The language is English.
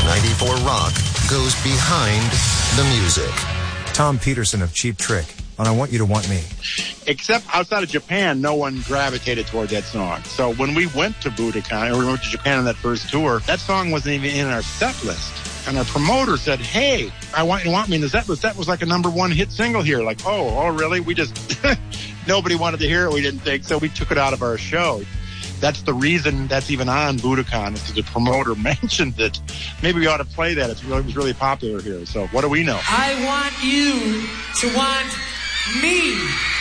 94 Rock goes behind the music. Tom Peterson of Cheap Trick on I Want You to Want Me. Except outside of Japan, no one gravitated toward that song. So when we went to Budokan, or we went to Japan on that first tour, that song wasn't even in our set list. And our promoter said, hey, I Want You to Want Me in the set list. That was like a number one hit single here. Like, oh, really? We just, nobody wanted to hear it, we didn't think. So we took it out of our show. That's the reason that's even on Budokan, is because the promoter mentioned it. Maybe we ought to play that. It was really popular here. So what do we know? I want you to want me.